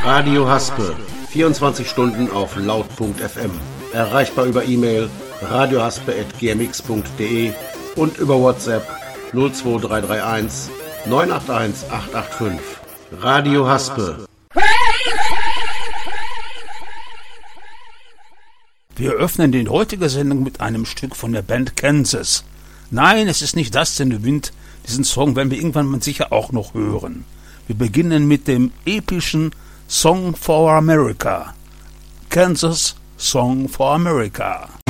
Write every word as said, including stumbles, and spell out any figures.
Radio Haspe, vierundzwanzig Stunden auf laut punkt f m. Erreichbar über E-Mail radiohaspe at g m x punkt d e und über WhatsApp null zwei drei drei eins neun acht eins acht acht fünf. Radio Haspe. Wir öffnen die heutige Sendung mit einem Stück von der Band Kansas. Nein, es ist nicht das, denn der Wind. Diesen Song werden wir irgendwann mal sicher auch noch hören. Wir beginnen mit dem epischen Song for America. Kansas Song for America.